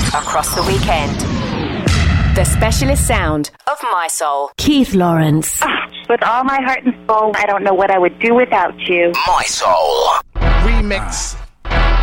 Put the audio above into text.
across the weekend. The specialist sound of My Soul. Keith Lawrence. With all my heart and soul, I don't know what I would do without you. My Soul. Remix